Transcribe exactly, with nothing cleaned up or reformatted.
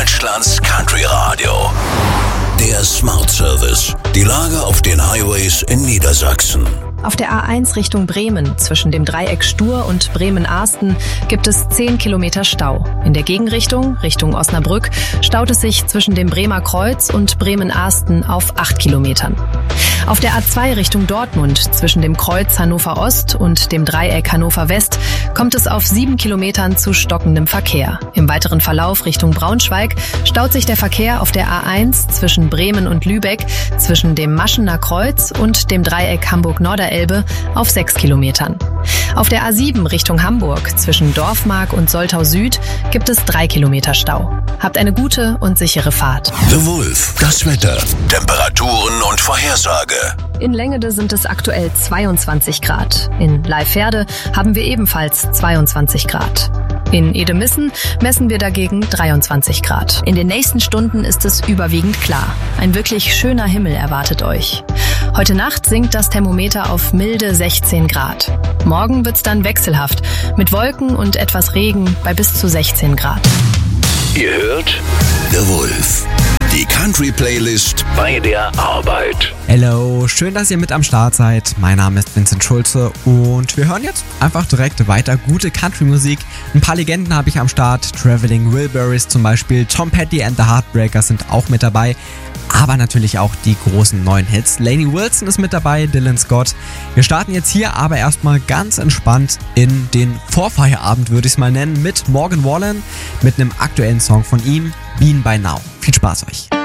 Deutschlands Country Radio. Der Smart Service. Die Lage auf den Highways in Niedersachsen. Auf der A eins Richtung Bremen, zwischen dem Dreieck Stur und Bremen-Arsten, gibt es zehn Kilometer Stau. In der Gegenrichtung, Richtung Osnabrück, staut es sich zwischen dem Bremer Kreuz und Bremen-Arsten auf acht Kilometern. Auf der A zwei Richtung Dortmund, zwischen dem Kreuz Hannover Ost und dem Dreieck Hannover West, kommt es auf sieben Kilometern zu stockendem Verkehr. Im weiteren Verlauf Richtung Braunschweig staut sich der Verkehr auf der A eins zwischen Bremen und Lübeck, zwischen dem Maschener Kreuz und dem Dreieck Hamburg-Norderelbe auf sechs Kilometern. Auf der A sieben Richtung Hamburg, zwischen Dorfmark und Soltau Süd, gibt es drei Kilometer Stau. Habt eine gute und sichere Fahrt. The Wolf, das Wetter, Temperaturen und Vorhersage. In Längede sind es aktuell zweiundzwanzig Grad. In Leiferde haben wir ebenfalls zweiundzwanzig Grad. In Edemissen messen wir dagegen dreiundzwanzig Grad. In den nächsten Stunden ist es überwiegend klar. Ein wirklich schöner Himmel erwartet euch. Heute Nacht sinkt das Thermometer auf milde sechzehn Grad. Morgen wird's dann wechselhaft, mit Wolken und etwas Regen bei bis zu sechzehn Grad. Ihr hört The Wolf, die Country-Playlist bei der Arbeit. Hello, schön, dass ihr mit am Start seid. Mein Name ist Vincent Schulze und wir hören jetzt einfach direkt weiter gute Country-Musik. Ein paar Legenden habe ich am Start, Traveling Wilburys zum Beispiel, Tom Petty and the Heartbreakers sind auch mit dabei. Aber natürlich auch die großen neuen Hits. Lainey Wilson ist mit dabei, Dylan Scott. Wir starten jetzt hier aber erstmal ganz entspannt in den Vorfeierabend, würde ich es mal nennen, mit Morgan Wallen, mit einem aktuellen Song von ihm, Bean by Now. Viel Spaß euch.